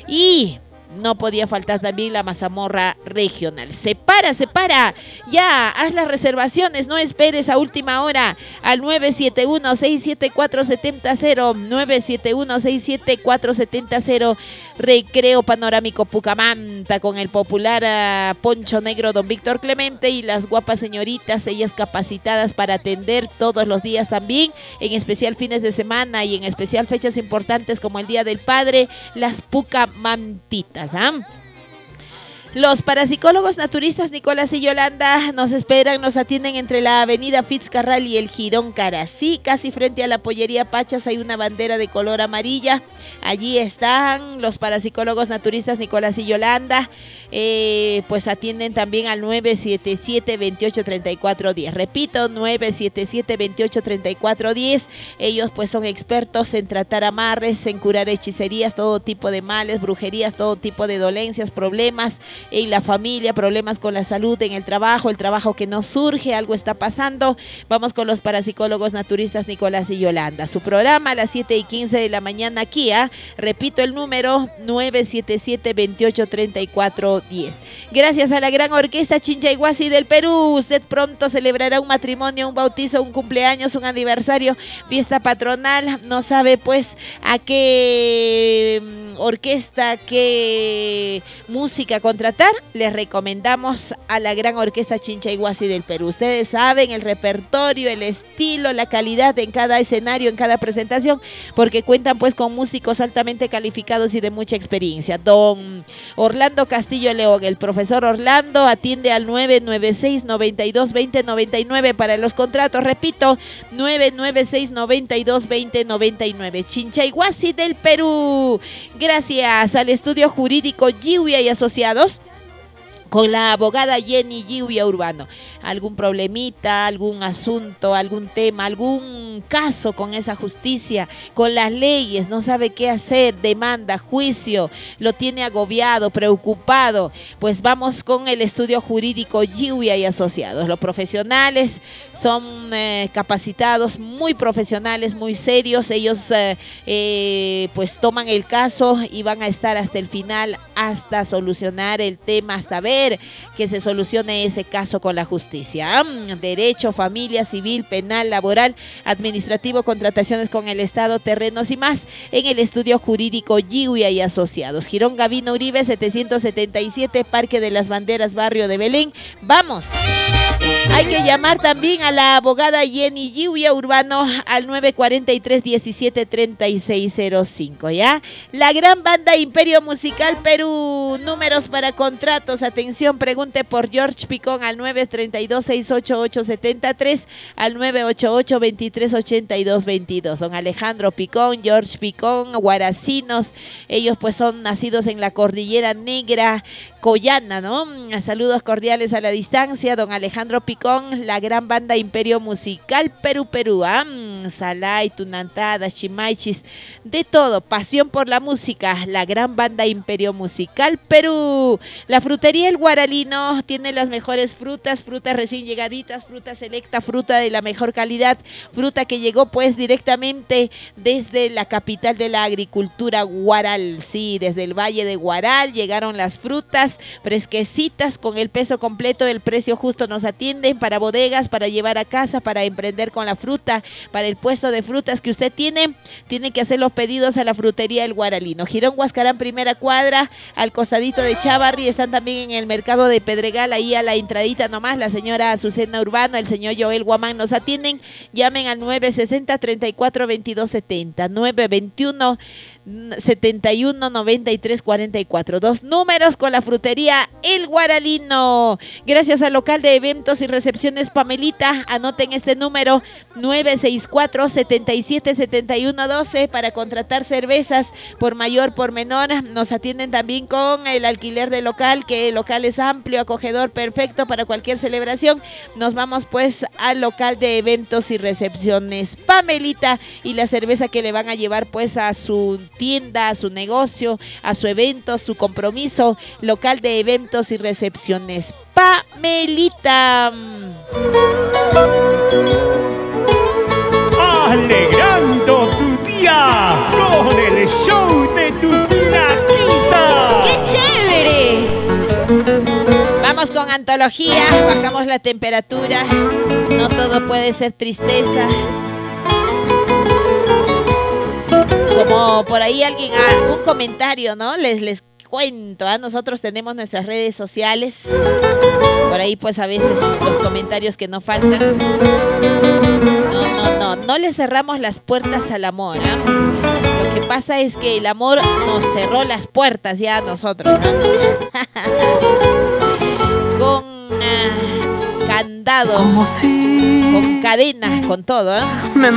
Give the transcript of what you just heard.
Y no podía faltar también la mazamorra regional. Separa. Ya, haz las reservaciones, no esperes a última hora al 971-674-700, 971-674-700, Recreo Panorámico Pucamanta, con el popular poncho negro don Víctor Clemente y las guapas señoritas, ellas capacitadas para atender todos los días también, en especial fines de semana y en especial fechas importantes como el Día del Padre, las Pucamantitas. Los parapsicólogos naturistas Nicolás y Yolanda nos esperan, nos atienden entre la avenida Fitzcarral y el Jirón Carací, casi frente a la pollería Pachas hay una bandera de color amarilla. Allí están los parapsicólogos naturistas Nicolás y Yolanda, pues atienden también al 977-283410. Repito, 977-283410. Ellos pues son expertos en tratar amarres, en curar hechicerías, todo tipo de males, brujerías, todo tipo de dolencias, problemas en la familia, problemas con la salud, en el trabajo que no surge, algo está pasando. Vamos con los parapsicólogos naturistas Nicolás y Yolanda. Su programa a las 7:15 de la mañana aquí, repito el número 977-283410. Gracias a la gran orquesta Chinchayhuasi del Perú, usted pronto celebrará un matrimonio, un bautizo, un cumpleaños, un aniversario, fiesta patronal. No sabe pues a qué orquesta, qué música contratar. Les recomendamos a la gran orquesta Chinchayhuasi del Perú. Ustedes saben el repertorio, el estilo, la calidad en cada escenario, en cada presentación, porque cuentan pues con músicos altamente calificados y de mucha experiencia. Don Orlando Castillo León, el profesor Orlando, atiende al 996-9220-99 para los contratos. Repito, 996-9220-99. Chinchayhuasi del Perú. Gracias al estudio jurídico Giuya y Asociados, con la abogada Jenny Giuya Urbano. Algún problemita, algún asunto, algún tema, algún caso con esa justicia, con las leyes, no sabe qué hacer, demanda, juicio, lo tiene agobiado, preocupado, pues vamos con el estudio jurídico Giuya y Asociados. Los profesionales son capacitados, muy profesionales, muy serios. Ellos pues toman el caso y van a estar hasta el final, hasta solucionar el tema, hasta ver que se solucione ese caso con la justicia. Derecho, familia, civil, penal, laboral, administrativo, contrataciones con el Estado, terrenos y más en el estudio jurídico Giuya y Asociados. Girón Gavino Uribe 777, Parque de las Banderas, barrio de Belén. ¡Vamos! Hay que llamar también a la abogada Jenny Giuya Urbano al 943-173605, ¿ya? La gran banda Imperio Musical Perú, números para contratos, atención, pregunte por George Picón al 932-688-73, al 988-2382-22. Don Alejandro Picón, George Picón, guaracinos, ellos pues son nacidos en la Cordillera Negra Collana, ¿no? Saludos cordiales a la distancia, don Alejandro Picón, la gran banda Imperio Musical Perú, Salay, Tunantadas, Chimaichis, de todo, pasión por la música, la gran banda Imperio Musical Perú. La frutería El Guaralino tiene las mejores frutas recién llegaditas, fruta selecta, fruta de la mejor calidad, fruta que llegó pues directamente desde la capital de la agricultura, Guaral. Sí, desde el Valle de Guaral llegaron las frutas fresquecitas con el peso completo, el precio justo. Nos atienden para bodegas, para llevar a casa, para emprender con la fruta, para el puesto de frutas que usted tiene que hacer los pedidos a la frutería El Guaralino. Girón Huascarán, primera cuadra, al costadito de Chavarri. Están también en el mercado de Pedregal, ahí a la entradita nomás. La señora Azucena Urbano, el señor Joel Guamán nos atienden. Llamen al 960-34-2270, 921 71 93 44. Dos números con la frutería El Guaralino. Gracias al local de eventos y recepciones Pamelita. Anoten este número 964 77 71 12 para contratar cervezas por mayor, por menor. Nos atienden también con el alquiler del local, que el local es amplio, acogedor, perfecto para cualquier celebración. Nos vamos pues al local de eventos y recepciones Pamelita, y la cerveza que le van a llevar pues a su tienda, a su negocio, a su evento, a su compromiso. Local de eventos y recepciones Pamelita. Alegrando tu día con el show de tu flaquita. con antología, bajamos la temperatura, no todo puede ser tristeza. Como por ahí alguien, un comentario, ¿no? Les cuento, nosotros tenemos nuestras redes sociales, por ahí pues a veces los comentarios que no faltan. No le cerramos las puertas al amor, ¿eh? Lo que pasa es que el amor nos cerró las puertas ya a nosotros, ¿no? Con candado, con cadenas, con todo, ¿eh?